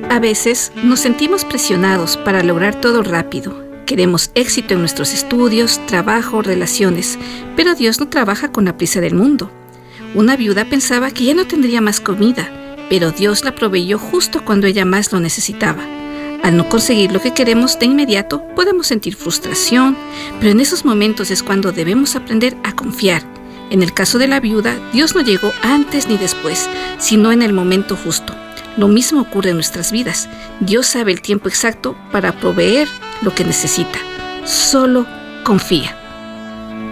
A veces nos sentimos presionados para lograr todo rápido. Queremos éxito en nuestros estudios, trabajo, relaciones, pero Dios no trabaja con la prisa del mundo. Una viuda pensaba que ya no tendría más comida, pero Dios la proveyó justo cuando ella más lo necesitaba. Al no conseguir lo que queremos de inmediato, podemos sentir frustración, pero en esos momentos es cuando debemos aprender a confiar. En el caso de la viuda, Dios no llegó antes ni después, sino en el momento justo. Lo mismo ocurre en nuestras vidas. Dios sabe el tiempo exacto para proveer lo que necesita. Solo confía.